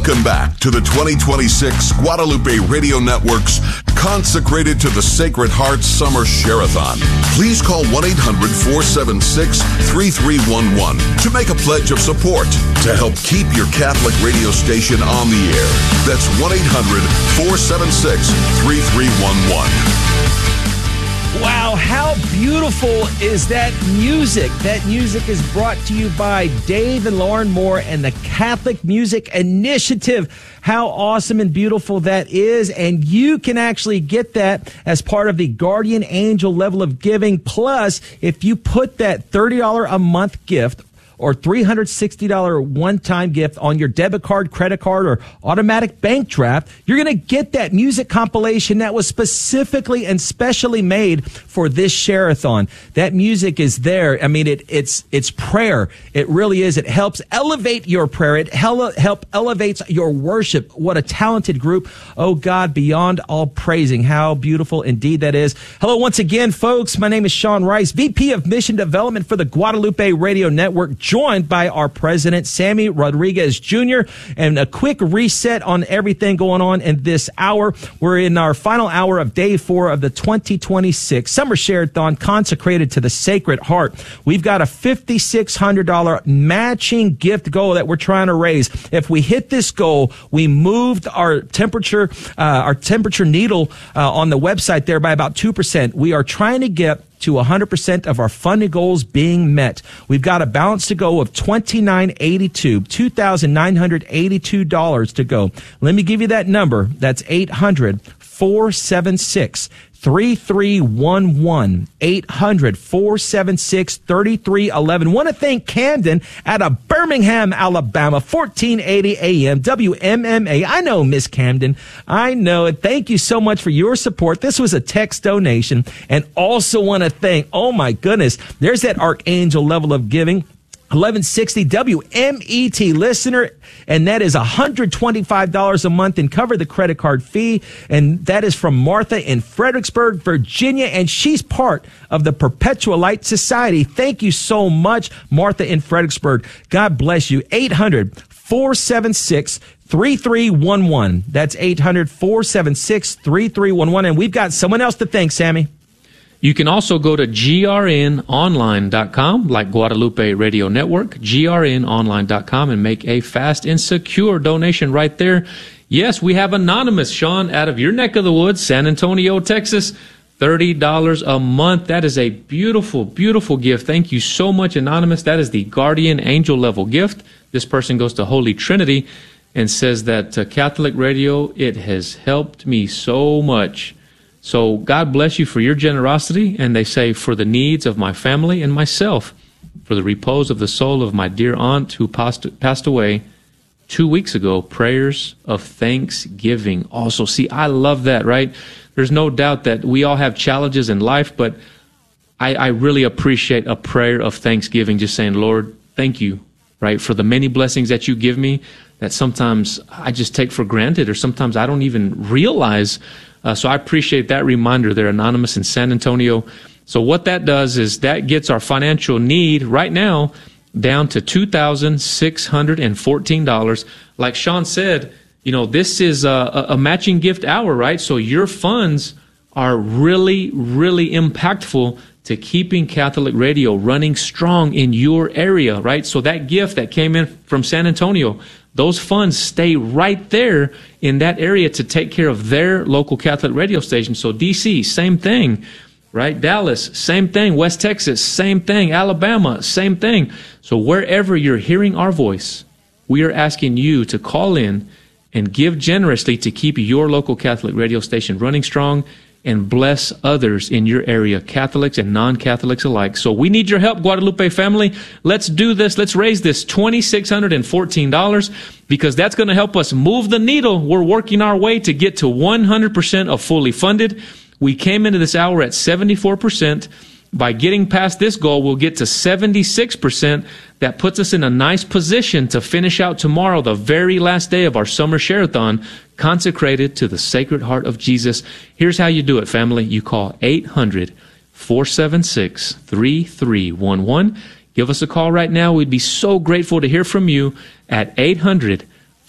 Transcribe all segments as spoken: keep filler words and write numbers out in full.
Welcome back to the twenty twenty-six Guadalupe Radio Network's Consecrated to the Sacred Heart Summer Share-a-thon. Please call one eight hundred four seven six three three one one to make a pledge of support to help keep your Catholic radio station on the air. That's one eight hundred four seven six three three one one. Wow, how beautiful is that music? That music is brought to you by Dave and Lauren Moore and the Catholic Music Initiative. How awesome and beautiful that is. And you can actually get that as part of the Guardian Angel level of giving. Plus, if you put that thirty dollars a month gift or three hundred sixty dollars one-time gift on your debit card, credit card, or automatic bank draft, you're going to get that music compilation that was specifically and specially made for this share-a-thon. That music is there. I mean, it, it's it's prayer. It really is. It helps elevate your prayer. It hel- help elevates your worship. What a talented group. Oh, God, beyond all praising. How beautiful indeed that is. Hello once again, folks. My name is Sean Rice, V P of Mission Development for the Guadalupe Radio Network, joined by our president, Sammy Rodriguez Junior And a quick reset on everything going on in this hour. We're in our final hour of day four of the twenty twenty-six Summer Share-a-thon consecrated to the Sacred Heart. We've got a five thousand six hundred dollars matching gift goal that we're trying to raise. If we hit this goal, we moved our temperature, uh, our temperature needle uh, on the website there by about two percent. We are trying to get to one hundred percent of our funding goals being met. We've got a balance to go of twenty-nine eighty-two, two thousand nine hundred eighty-two dollars to go. Let me give you that number. That's eight hundred four seven six three three one one, eight hundred four seven six three three one one. Want to thank Camden out of Birmingham, Alabama, fourteen eighty A M, W M M A. I know, Miss Camden. I know it. Thank you so much for your support. This was a text donation. And also want to thank, oh my goodness, there's that Archangel level of giving. eleven sixty W M E T listener, and that is one hundred twenty-five dollars a month and cover the credit card fee. And that is from Martha in Fredericksburg, Virginia, and she's part of the Perpetual Light Society. Thank you so much, Martha in Fredericksburg. God bless you. eight hundred four seven six three three one one. That's eight hundred four seven six three three one one. And we've got someone else to thank, Sammy. You can also go to G R N online dot com, like Guadalupe Radio Network, G R N online dot com, and make a fast and secure donation right there. Yes, we have Anonymous, Sean, out of your neck of the woods, San Antonio, Texas, thirty dollars a month. That is a beautiful, beautiful gift. Thank you so much, Anonymous. That is the Guardian Angel level gift. This person goes to Holy Trinity and says that uh, Catholic Radio, it has helped me so much. So God bless you for your generosity, and they say, for the needs of my family and myself, for the repose of the soul of my dear aunt who passed, passed away two weeks ago, prayers of thanksgiving. Also, see, I love that, right? There's no doubt that we all have challenges in life, but I, I really appreciate a prayer of thanksgiving, just saying, Lord, thank you, right, for the many blessings that you give me that sometimes I just take for granted, or sometimes I don't even realize. Uh, so I appreciate that reminder there, Anonymous in San Antonio. So what that does is that gets our financial need right now down to two thousand six hundred fourteen dollars. Like Sean said, you know, this is a, a matching gift hour, right? So your funds are really, really impactful to keeping Catholic Radio running strong in your area, right? So that gift that came in from San Antonio, those funds stay right there in that area to take care of their local Catholic radio station. So D C, same thing, right? Dallas, same thing. West Texas, same thing. Alabama, same thing. So wherever you're hearing our voice, we are asking you to call in and give generously to keep your local Catholic radio station running strong and bless others in your area, Catholics and non-Catholics alike. So we need your help, Guadalupe family. Let's do this. Let's raise this two thousand six hundred fourteen dollars, because that's going to help us move the needle. We're working our way to get to one hundred percent of fully funded. We came into this hour at seventy-four percent. By getting past this goal, we'll get to seventy-six percent. That puts us in a nice position to finish out tomorrow, the very last day of our summer share-a-thon, consecrated to the Sacred Heart of Jesus. Here's how you do it, family. You call eight hundred four seven six three three one one. Give us a call right now. We'd be so grateful to hear from you at eight hundred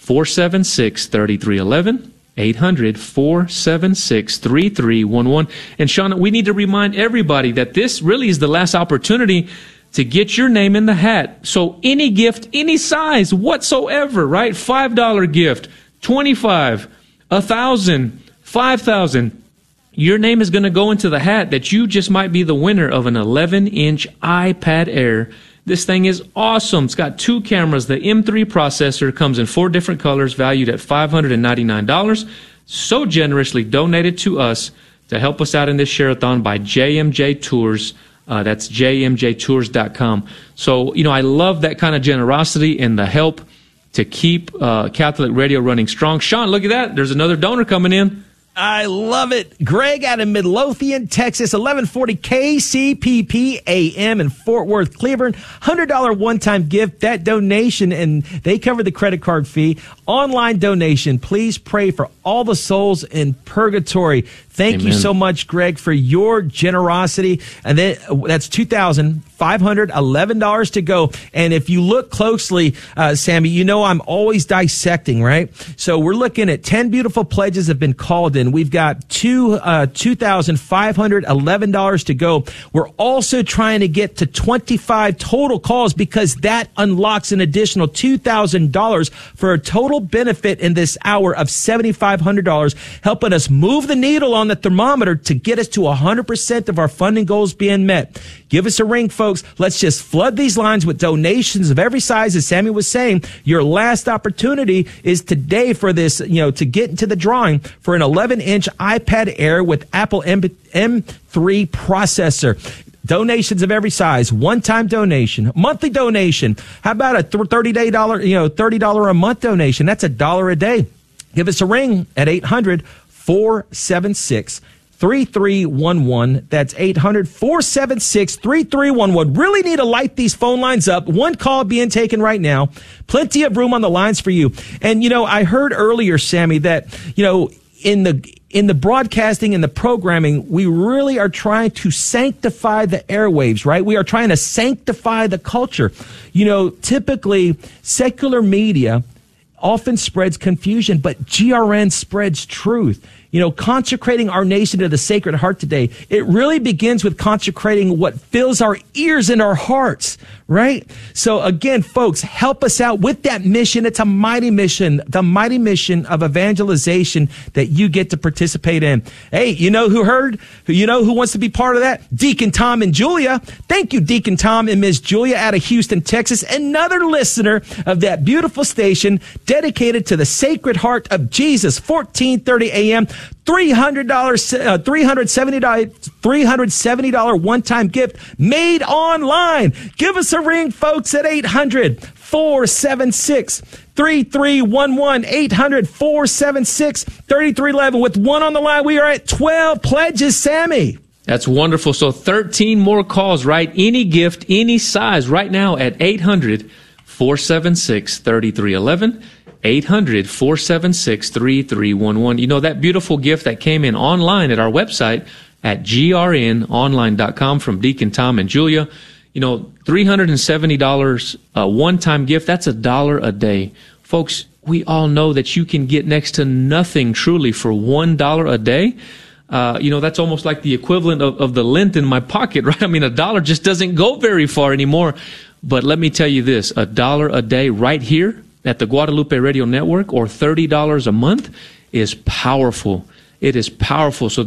four seven six, three three one one. eight hundred, four seven six, three three one one. And Sean, we need to remind everybody that this really is the last opportunity to get your name in the hat. So any gift, any size whatsoever, right? five dollar gift, twenty-five dollars, one thousand dollars, five thousand dollars. Your name is going to go into the hat that you just might be the winner of an eleven inch iPad Air. This thing is awesome. It's got two cameras. The M three processor comes in four different colors, valued at five hundred ninety-nine dollars. So generously donated to us to help us out in this share-a-thon by J M J Tours. Uh, that's j m j tours dot com. So, you know, I love that kind of generosity and the help to keep uh, Catholic Radio running strong. Sean, look at that. There's another donor coming in. I love it. Greg out of Midlothian, Texas, eleven forty K C P P A M in Fort Worth, Cleveland. one hundred dollars one-time gift. That donation, and they cover the credit card fee. Online donation. Please pray for all the souls in purgatory. Thank Amen. You so much, Greg, for your generosity. And then that's two thousand five hundred eleven dollars to go. And if you look closely, uh, Sammy, you know I'm always dissecting, right? So we're looking at ten beautiful pledges have been called in. We've got two uh, two thousand five hundred eleven dollars to go. We're also trying to get to twenty-five total calls because that unlocks an additional two thousand dollars for a total benefit in this hour of seven thousand five hundred dollars, helping us move the needle on the thermometer to get us to one hundred percent of our funding goals being met. Give us a ring, folks. Let's just flood these lines with donations of every size. As Sammy was saying, your last opportunity is today for this, you know, to get into the drawing for an eleven inch iPad Air with Apple M three processor. Donations of every size, one-time donation, monthly donation. How about a thirty day dollar, you know, thirty dollars a month donation? That's a dollar a day. Give us a ring at eight hundred, four seven six, three three one one. That's eight hundred, four seven six, three three one one. Really need to light these phone lines up. One call being taken right now. Plenty of room on the lines for you. And, you know, I heard earlier, Sammy, that, you know, in the in the broadcasting and the programming, we really are trying to sanctify the airwaves, right? We are trying to sanctify the culture. You know, typically secular media often spreads confusion, but G R N spreads truth. You know, consecrating our nation to the Sacred Heart today, it really begins with consecrating what fills our ears and our hearts, right? So again, folks, help us out with that mission. It's a mighty mission, the mighty mission of evangelization that you get to participate in. Hey, you know who heard? You know who wants to be part of that? Deacon Tom and Julia. Thank you, Deacon Tom and Miss Julia out of Houston, Texas. Another listener of that beautiful station dedicated to the Sacred Heart of Jesus, fourteen thirty a.m. three hundred dollars, uh, three hundred seventy dollars, three hundred seventy dollars one-time gift made online. Give us a ring, folks, at eight hundred, four seven six, three three one one, eight hundred, four seven six, three three one one. With one on the line, we are at twelve pledges, Sammy. That's wonderful. So thirteen more calls, right? Any gift, any size, right now at eight hundred, four seven six, three three one one. eight hundred, four seven six, three three one one. You know, that beautiful gift that came in online at our website at g r n online dot com from Deacon Tom and Julia. You know, three hundred seventy dollars a one-time gift, that's a dollar a day. Folks, we all know that you can get next to nothing truly for one dollar a day. Uh, you know, that's almost like the equivalent of, of the lint in my pocket, right? I mean, a dollar just doesn't go very far anymore. But let me tell you this, a dollar a day right here at the Guadalupe Radio Network, or thirty dollars a month, is powerful. It is powerful. So